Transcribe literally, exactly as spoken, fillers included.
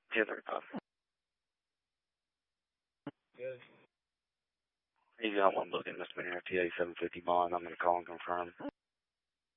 Hey there, Bob. Good. You got one booking this minute T A seven fifty bond. I'm going to call and confirm.